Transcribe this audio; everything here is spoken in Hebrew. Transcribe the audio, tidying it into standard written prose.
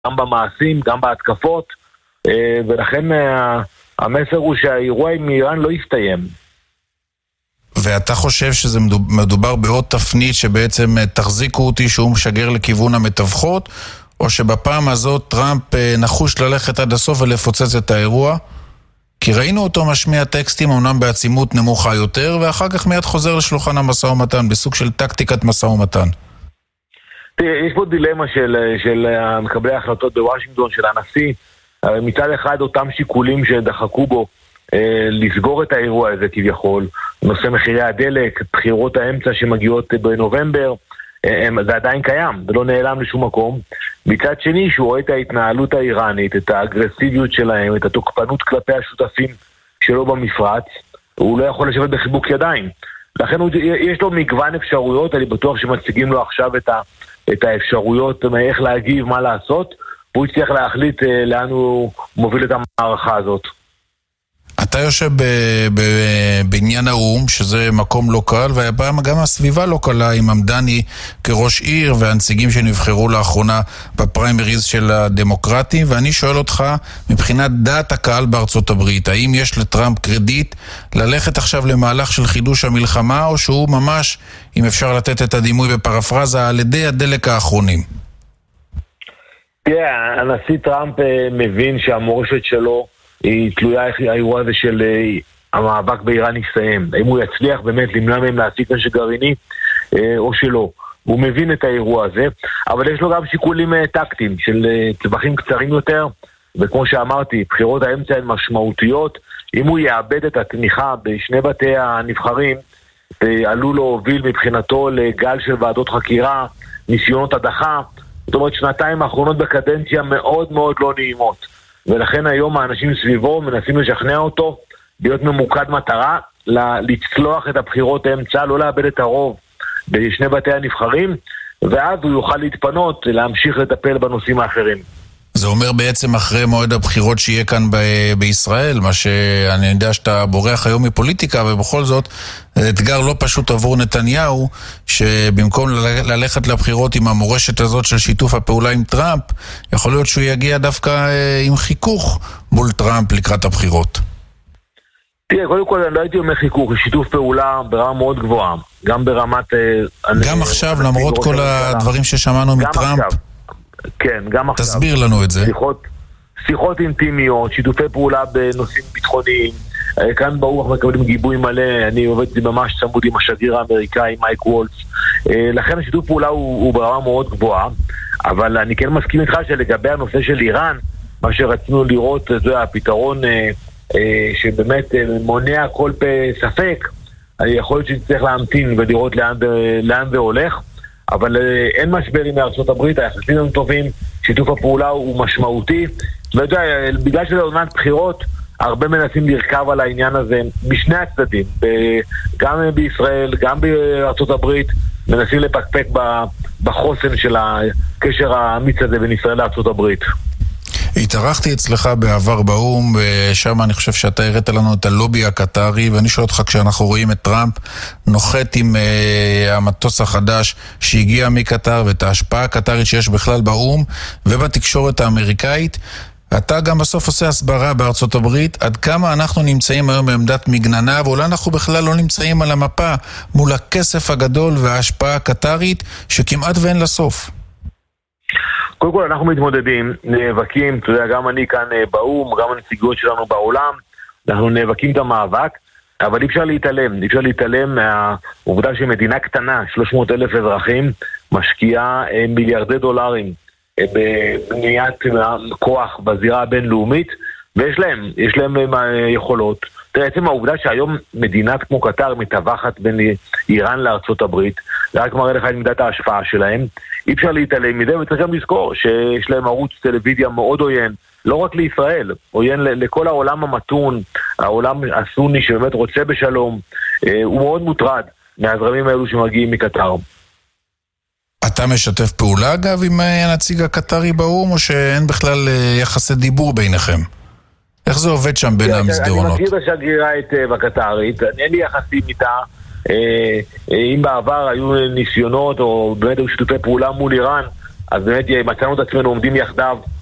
גם במעשים, גם בהתקפות, ולכן המסר הוא שהאירוע עם איראן לא יסתיים. ואתה חושב שזה מדובר בעוד תפנית שבעצם תחזיקו אותי שהוא משגר לכיוון המתווכות, או שבפעם הזאת טראמפ נחוש ללכת עד הסוף ולפוצץ את האירוע? כי ראינו אותו משמיע טקסטים אמנם בעצימות נמוכה יותר, ואחר כך מיד חוזר לשולחן המשא ומתן, בסוג של טקטיקת משא ומתן. תראה, יש פה דילמה של מקבלי ההחלטות בוושינגטון, של הנשיא. מצד אחד אותם שיקולים שדחקו בו לסגור את האירוע הזה כביכול, נושא מחירי הדלק, בחירות האמצע שמגיעות בנובמבר, זה עדיין קיים, זה לא נעלם לשום מקום. מצד שני, שהוא רואה את ההתנהלות האיראנית, את האגרסיביות שלהם, את התוקפנות כלפי השותפים שלו במפרץ, הוא לא יכול לשבת בחיבוק ידיים. לכן יש לו מגוון אפשרויות, אני בטוח שמציגים לו עכשיו את האפשרויות, איך להגיב, מה לעשות, והוא יצטרך להחליט לאן הוא מוביל את המערכה הזאת. אתה יושב בבניין האום, שזה מקום לא קל, והפעם גם הסביבה לא קלה עם עמדני כראש עיר, והנציגים שנבחרו לאחרונה בפריימריז של הדמוקרטים, ואני שואל אותך, מבחינת דעת הקהל בארצות הברית, האם יש לטראמפ קרדיט ללכת עכשיו למהלך של חידוש המלחמה, או שהוא ממש, אם אפשר לתת את הדימוי בפרפרזה, על ידי הדלק האחרונים? תראה, הנשיא טראמפ מבין שהמורשת שלו היא תלויה איך האירוע הזה של המאבק באיראן יסתיים. האם הוא יצליח באמת למנוע מהם להשיג נשק גרעיני או שלא. הוא מבין את האירוע הזה, אבל יש לו גם שיקולים טקטיים של טווחים קצרים יותר, וכמו שאמרתי, בחירות האמצע הן משמעותיות. אם הוא יאבד את התמיכה בשני בתי הנבחרים, עלול להוביל מבחינתו לגל של ועדות חקירה, ניסיונות הדחה. זאת אומרת, שנתיים האחרונות בקדנציה מאוד מאוד לא נעימות. ולכן היום האנשים סביבו מנסים לשכנע אותו להיות ממוקד מטרה, לצלוח את הבחירות האמצע, לא לאבד את הרוב בשני בתי הנבחרים, ואז הוא יוכל להתפנות, להמשיך לטפל בנושאים האחרים. זה אומר בעצם אחרי מועד הבחירות שיהיה כאן בישראל, מה שאני יודע שאתה בורח היום מפוליטיקה, ובכל זאת אתגר לא פשוט עבור נתניהו, שבמקום ללכת לבחירות עם המורשת הזאת של שיתוף הפעולה עם טראמפ, יכול להיות שהוא יגיע דווקא עם חיכוך מול טראמפ לקראת הבחירות. תראה, קודם כל אני לא הייתי אומר חיכוך, שיתוף פעולה ברמה מאוד גבוהה, גם ברמת... גם עכשיו, למרות כל הדברים ששמענו מטראמפ, כן, גם עכשיו. תסביר לנו את זה. שיחות אינטימיות, שיתופי פעולה בנושאים ביטחוניים. כאן ברוך מקבלים גיבוי מלא, אני עובד ממש צמוד עם השגריר האמריקאי, מייק וולץ. לכן השיתוף פעולה הוא ברמה מאוד גבוהה, אבל אני כן מסכים איתך שלגבי הנושא של איראן, מה שרצינו לראות זה הפתרון שבאמת מונע כל ספק, יכול להיות שצריך להמתין ולראות לאן זה הולך. אבל אין משבר עם ארצות הברית, היחסים הם טובים, שיתוף הפעולה הוא משמעותי, ואתה יודע, בגלל שזה עונת בחירות, הרבה מנסים לרכב על העניין הזה בשני הצדדים, גם בישראל, גם בארצות הברית, מנסים לפקפק בחוסן של הקשר האמיץ הזה בין ישראל לארצות הברית. התארחתי אצלך בעבר באום, ושם אני חושב שאתה הראת לנו את הלובי הקטרי, ואני שואל אותך, כשאנחנו רואים את טראמפ נוחת עם המטוס החדש שהגיע מקטר, ואת ההשפעה הקטרית שיש בכלל באום ובתקשורת האמריקאית, אתה גם בסוף עושה הסברה בארצות הברית, עד כמה אנחנו נמצאים היום בעמדת מגננה, ואולי אנחנו בכלל לא נמצאים על המפה מול הכסף הגדול וההשפעה הקטרית שכמעט ואין לסוף. קודם כל אנחנו מתמודדים, נאבקים, אתה יודע, גם אני כאן באום, גם הנציגות שלנו בעולם, אנחנו נאבקים את המאבק, אבל אי אפשר להתעלם מהעובדה שמדינה קטנה, 300,000 אזרחים, משקיעה מיליארדי דולרים בבניית כוח בזירה הבינלאומית, ויש להם יכולות. תראה, עצם העובדה שהיום מדינת כמו קטר מתווכת בין איראן לארצות הברית, זה רק מראה לך את מידת ההשפעה שלהם. אי אפשר להתעלם מזה, וצריך גם לזכור שיש להם ערוץ טלוויזיה מאוד עוין, לא רק לישראל, עוין לכל העולם המתון, העולם הסוני שבאמת רוצה בשלום. הוא מאוד מוטרד מהזרמים האלו שמגיעים מקטר. אתה משתף פעולה אגב עם הנציג הקטרי באום, או שאין בכלל יחסי דיבור ביניכם? איך זה עובד שם בין המסדרונות? אני מכיר את השגרירה היטב הקטרית, אין לי יחסים איתה. אם בעבר היו ניסיונות או באמת היו שיתופי פעולה מול איראן, אז באמת מצאנו את עצמנו עומדים יחדיו